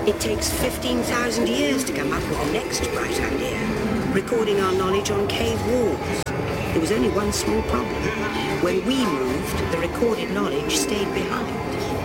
It takes 15,000 years to come up with the next bright idea. Recording our knowledge on cave walls. There was only one small problem. When we moved, the recorded knowledge stayed behind.